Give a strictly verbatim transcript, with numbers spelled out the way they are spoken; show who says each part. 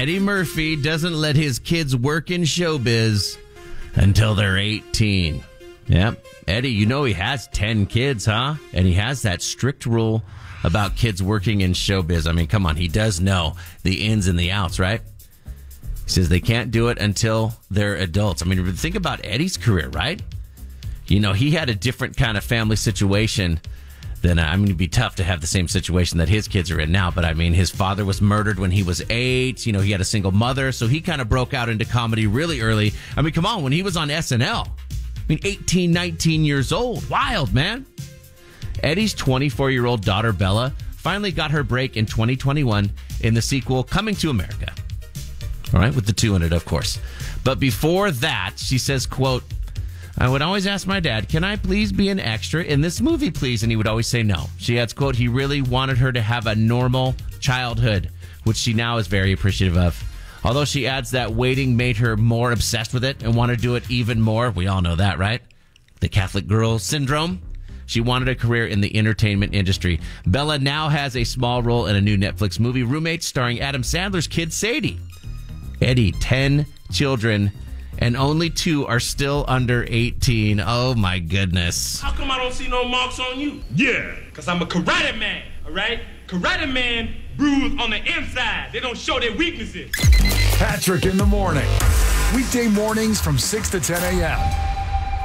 Speaker 1: Eddie Murphy doesn't let his kids work in showbiz until they're eighteen. Yep. Eddie, you know he has ten kids, huh? And he has that strict rule about kids working in showbiz. I mean, come on. He does know the ins and the outs, right? He says they can't do it until they're adults. I mean, think about Eddie's career, right? You know, he had a different kind of family situation than, I mean, it'd be tough to have the same situation that his kids are in now. But I mean, his father was murdered when he was eight. You know, he had a single mother. So he kind of broke out into comedy really early. I mean, come on, when he was on S N L, I mean, eighteen, nineteen years old. Wild, man. Eddie's twenty-four-year-old daughter, Bella, finally got her break in twenty twenty-one in the sequel Coming to America. All right, with the two in it, of course. But before that, she says, quote, I would always ask my dad, can I please be an extra in this movie, please? And he would always say no. She adds, quote, he really wanted her to have a normal childhood, which she now is very appreciative of. Although she adds that waiting made her more obsessed with it and wanted to do it even more. We all know that, right? The Catholic girl syndrome. She wanted a career in the entertainment industry. Bella now has a small role in a new Netflix movie, Roommates, starring Adam Sandler's kid, Sadie. Eddie, ten children, and only two are still under eighteen. Oh, my goodness.
Speaker 2: How come I don't see no marks on you? Yeah, because I'm a karate man, all right? Karate man bruise on the inside. They don't show their weaknesses.
Speaker 3: Patrick in the morning. Weekday mornings from six to ten a.m.